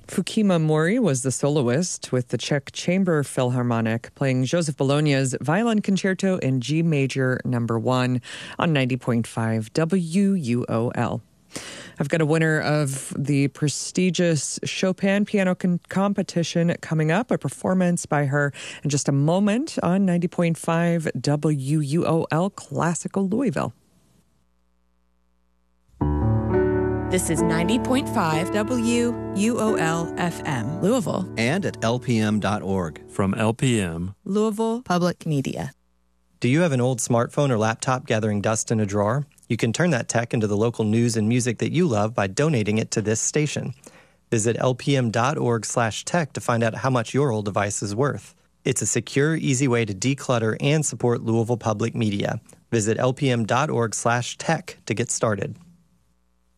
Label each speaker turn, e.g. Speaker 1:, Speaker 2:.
Speaker 1: Fukima Mori was the soloist with the Czech Chamber Philharmonic playing Joseph Bologna's Violin Concerto in G Major No. 1 on 90.5 WUOL. I've got a winner of the prestigious Chopin piano competition coming up, a performance by her in just a moment on 90.5 WUOL Classical Louisville.
Speaker 2: This is 90.5 WUOL FM, Louisville.
Speaker 3: And at lpm.org.
Speaker 4: From LPM,
Speaker 2: Louisville Public Media.
Speaker 5: Do you have an old smartphone or laptop gathering dust in a drawer? You can turn that tech into the local news and music that you love by donating it to this station. Visit lpm.org/tech to find out how much your old device is worth. It's a secure, easy way to declutter and support Louisville Public Media. Visit lpm.org/tech to get started.